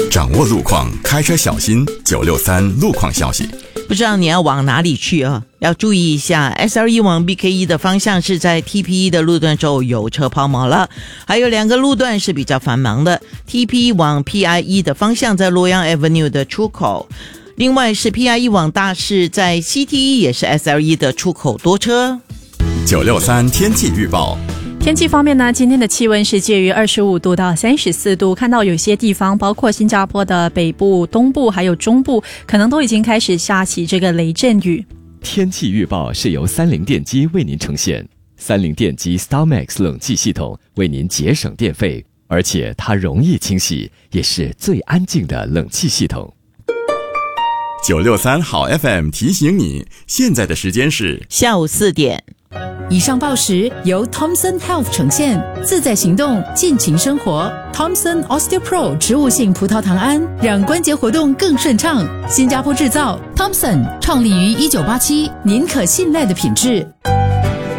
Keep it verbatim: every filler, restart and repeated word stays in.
掌握路况，开车小心。九六三路况消息。 不知道你要往哪里去啊？要注意一下 S L 一 往 B K 一 的方向是在 T P 一 的路段之后有车抛锚了，还有两个路段是比较繁忙的。T P 一 往 P I 一 的方向在洛阳 Avenue 的出口，另外是 P I 一 往大市在 C T 一 也是 S L 一 的出口多车。 九六三天气预报。 天气方面呢，今天的气温是介于二十五度到三十四度，看到有些地方包括新加坡的北部、东部还有中部可能都已经开始下起这个雷阵雨。 天气预报是由三菱电机为您呈现，三菱电机 StarMax 冷气系统为您节省电费，而且它容易清洗，也是最安静的冷气系统。 九六三好 F M 提醒你，现在的时间是下午四点。 以上报时由 Thomson Health 呈现，自在行动，尽情生活。Thomson OsteoPro 植物性葡萄糖胺，让关节活动更顺畅。新加坡制造 ，Thomson 创立于一九八七，您可信赖的品质。